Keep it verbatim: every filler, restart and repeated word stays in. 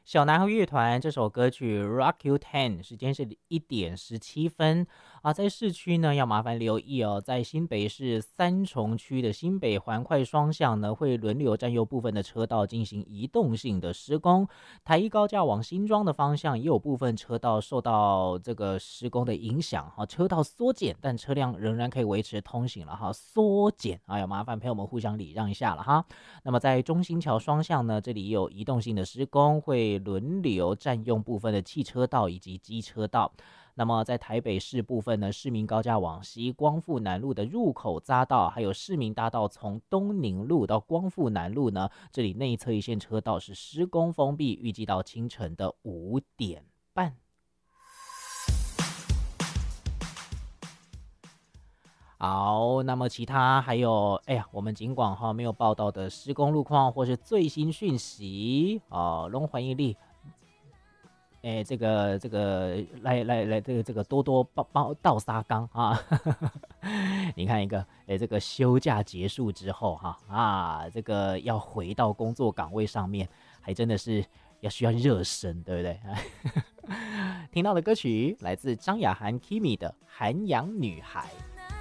小男孩乐团这首歌曲 Rock You Ten， 时间是一点十七分啊。在市区呢，要麻烦留意哦，在新北市三重区的新北环快双向呢，会轮流占用部分的车道进行移动性的施工。台一高架往新庄的方向也有部分车道受到这个施工的影响哈，车道缩减，但车辆仍然可以维持通行了哈。缩减，哎呀，麻烦朋友们互相礼让一下了哈。那么在中兴桥双向呢，这里也有移动性的施工，会轮流占用部分的汽车道以及机车道。那么在台北市部分呢，市民高架往西光复南路的入口匝道，还有市民大道从东宁路到光复南路呢，这里内侧一线车道是施工封闭，预计到清晨的五点半。好，那么其他还有，哎呀，我们尽管哈没有报道的施工路况或是最新讯息哦，龙环一力，哎，这个这个来来来，这个这个多多包包倒沙缸啊，你看一个，哎，这个休假结束之后哈啊，这个要回到工作岗位上面，还真的是要需要热身，对不对？听到的歌曲来自张雅涵 Kimi 的《韩阳女孩》。